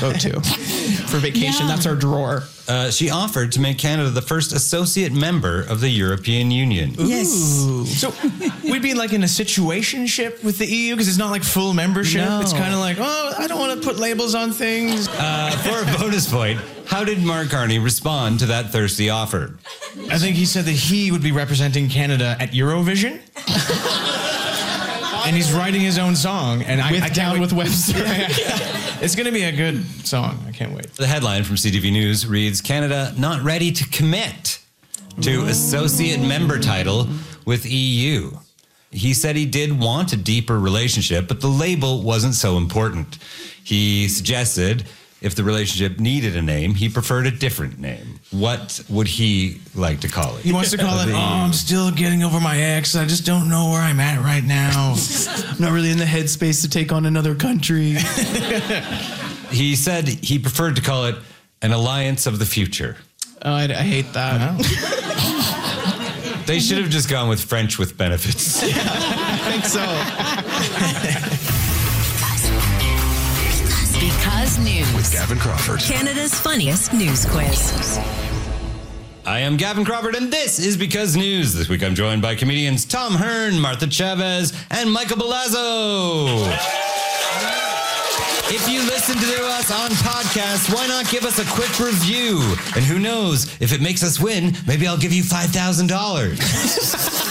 go to for vacation. That's our drawer. She offered to make Canada the first associate member of the European Union. Yes. So we'd be like in a situationship with the EU because it's not like full membership. No. It's kind of like, oh, I don't want to put labels on things. For a bonus point, how did Mark Carney respond to that thirsty offer? I think he said that he would be representing Canada at Eurovision. And he's writing his own song. And I can't Down wait. with Webster. It's going to be a good song. I can't wait. The headline from CTV News reads, Canada not ready to commit to associate member title with EU. He said he did want a deeper relationship, but the label wasn't so important. He suggested if the relationship needed a name, he preferred a different name. What would he like to call it? He wants to call it, I'm still getting over my ex. I just don't know where I'm at right now. I'm not really in the headspace to take on another country. He said he preferred to call it an alliance of the future. Oh, I hate that. They should have just gone with French with benefits. I think so. Because News. With Gavin Crawford. Canada's funniest news quiz. I am Gavin Crawford, and this is Because News. This week I'm joined by comedians Tom Hearn, Martha Chavez, and Michael Belazzo. If you listen to us on podcasts, why not give us a quick review? And who knows, if it makes us win, maybe I'll give you $5,000.